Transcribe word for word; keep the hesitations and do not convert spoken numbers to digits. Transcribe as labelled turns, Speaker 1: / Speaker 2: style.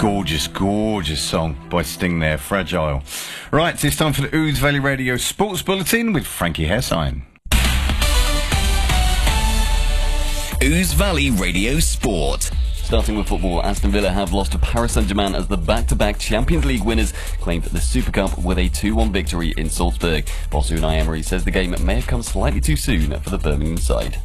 Speaker 1: Gorgeous, gorgeous song by Sting there, Fragile. Right, it's time for the Ouse Valley Radio Sports Bulletin with Frankie Hairsine.
Speaker 2: Ouse Valley Radio Sport. Starting with football, Aston Villa have lost to Paris Saint-Germain as the back-to-back Champions League winners claimed the Super Cup with a two one victory in Salzburg. Boss Unai Emery says the game may have come slightly too soon for the Birmingham side.